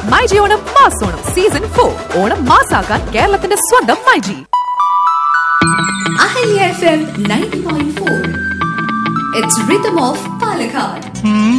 MyG Onam മാസോണം season 4 Onam മാസാക്കാൻ കേരളത്തിന്റെ സ്വന്തം myG. Ahalya FM 90.4. It's Rhythm of Palakkad.